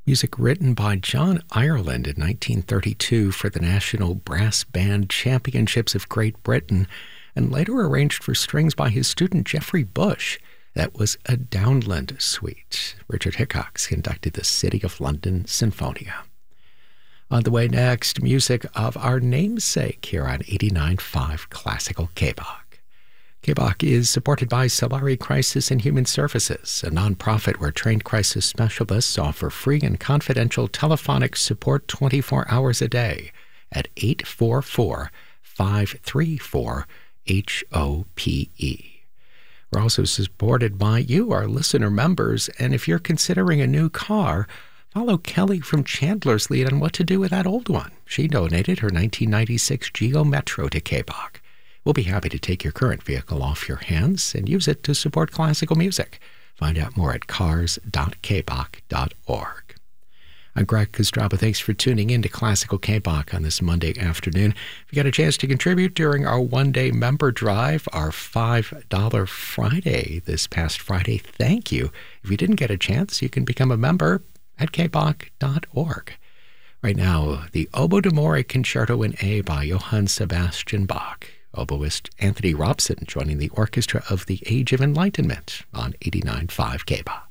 Music written by John Ireland in 1932 for the National Brass Band Championships of Great Britain, and later arranged for strings by his student Geoffrey Bush. That was a Downland suite. Richard Hickox conducted the City of London Sinfonia. On the way next, music of our namesake here on 89.5 Classical KBOC. KBOC is supported by Solari Crisis and Human Services, a nonprofit where trained crisis specialists offer free and confidential telephonic support 24 hours a day at 844-534-HOPE. We're also supported by you, our listener members, and if you're considering a new car, follow Kelly from Chandler's lead on what to do with that old one. She donated her 1996 Geo Metro to KBOC. We'll be happy to take your current vehicle off your hands and use it to support classical music. Find out more at cars.kbok.org. I'm Greg Kostraba. Thanks for tuning in to Classical KBOC on this Monday afternoon. If you got a chance to contribute during our one-day member drive, our $5 Friday this past Friday, thank you. If you didn't get a chance, you can become a member at kbok.org. Right now, the Oboe d'Amore Concerto in A by Johann Sebastian Bach. Oboist Anthony Robson joining the Orchestra of the Age of Enlightenment on 89.5 KBOC.